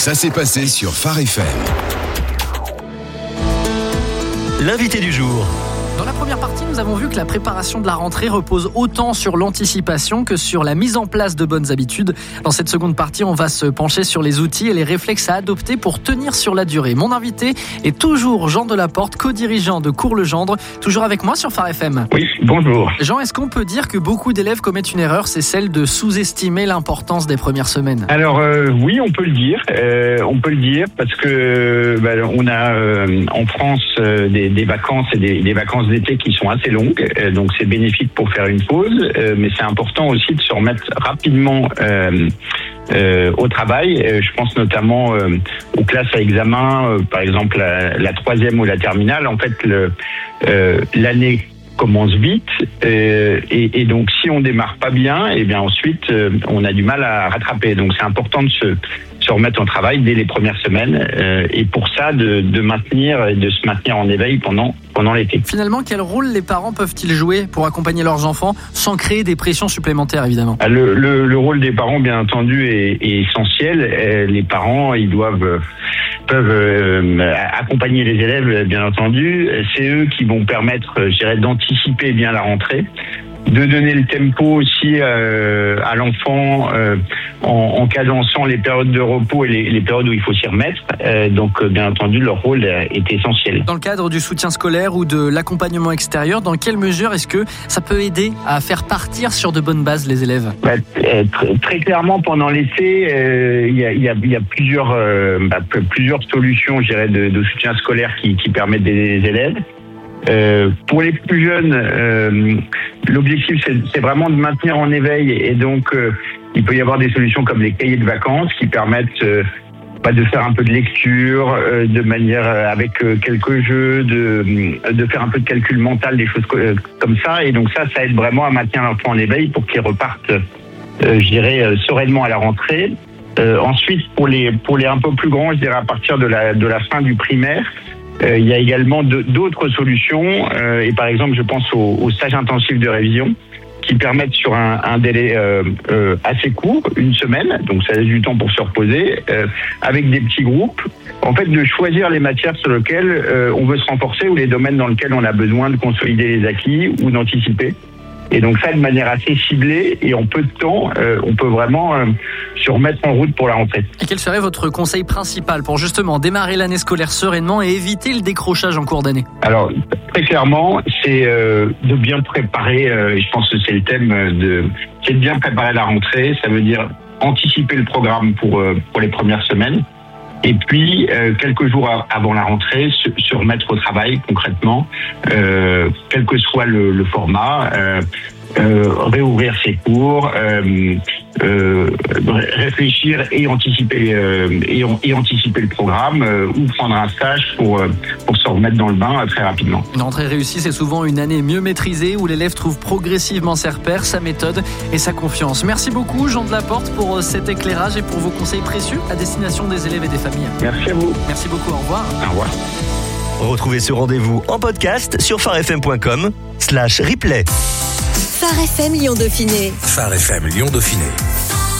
Ça s'est passé sur Phare FM. L'invité du jour. Dans la première partie, nous avons vu que la préparation de la rentrée repose autant sur l'anticipation que sur la mise en place de bonnes habitudes. Dans cette seconde partie, on va se pencher sur les outils et les réflexes à adopter pour tenir sur la durée. Mon invité est toujours Jean Delaporte, co-dirigeant de Cours Legendre, toujours avec moi sur Phare FM. Oui, bonjour. Jean, est-ce qu'on peut dire que beaucoup d'élèves commettent une erreur, c'est celle de sous-estimer l'importance des premières semaines? Alors oui, on peut le dire. Parce que on a en France des vacances et des vacances d'été qui sont assez longues, donc c'est bénéfique pour faire une pause, mais c'est important aussi de se remettre rapidement au travail. Je pense notamment aux classes à examen, par exemple la troisième ou la terminale. En fait, l'année commence vite et donc si on démarre pas bien, et bien ensuite on a du mal à rattraper. Donc c'est important de se remettre au travail dès les premières semaines et pour ça de se maintenir en éveil pendant l'été. Finalement, quel rôle les parents peuvent-ils jouer pour accompagner leurs enfants sans créer des pressions supplémentaires, évidemment? Le rôle des parents, bien entendu, est essentiel. Les parents, ils peuvent accompagner les élèves, bien entendu. C'est eux qui vont permettre, je dirais, d'anticiper bien la rentrée, de donner le tempo aussi à l'enfant en cadençant les périodes de repos et les périodes où il faut s'y remettre. Donc, bien entendu, leur rôle est essentiel. Dans le cadre du soutien scolaire ou de l'accompagnement extérieur, dans quelle mesure est-ce que ça peut aider à faire partir sur de bonnes bases les élèves? Très clairement, pendant l'été, il y a plusieurs solutions, je dirais, de soutien scolaire qui permettent d'aider les élèves. Pour les plus jeunes, l'objectif c'est vraiment de maintenir en éveil et donc il peut y avoir des solutions comme les cahiers de vacances qui permettent de faire un peu de lecture de manière avec quelques jeux, de faire un peu de calcul mental, des choses comme ça, et donc ça aide vraiment à maintenir l'enfant en éveil pour qu'il reparte je dirais sereinement à la rentrée. Ensuite pour les un peu plus grands, je dirais à partir de la fin du primaire, il y a également d'autres solutions et par exemple je pense aux stages intensifs de révision qui permettent sur un délai assez court, une semaine, donc ça laisse du temps pour se reposer, avec des petits groupes, en fait de choisir les matières sur lesquelles on veut se renforcer ou les domaines dans lesquels on a besoin de consolider les acquis ou d'anticiper. Et donc ça de manière assez ciblée et en peu de temps, on peut vraiment se remettre en route pour la rentrée. Et quel serait votre conseil principal pour justement démarrer l'année scolaire sereinement et éviter le décrochage en cours d'année? Alors très clairement, c'est de bien préparer, je pense que c'est le thème, c'est de bien préparer la rentrée. Ça veut dire anticiper le programme pour les premières semaines. Et puis, quelques jours avant la rentrée, se remettre au travail concrètement, quel que soit le format, réouvrir ses cours, réfléchir et anticiper le programme, ou prendre un stage pour se remettre dans le bain très rapidement. Une rentrée réussie, c'est souvent une année mieux maîtrisée où l'élève trouve progressivement ses repères, sa méthode et sa confiance. Merci beaucoup Jean Delaporte pour cet éclairage et pour vos conseils précieux à destination des élèves et des familles. Merci à vous. Merci beaucoup, au revoir. Au revoir. Retrouvez ce rendez-vous en podcast sur pharefm.com/replay. Phare FM Lyon Dauphiné. Phare FM Lyon Dauphiné.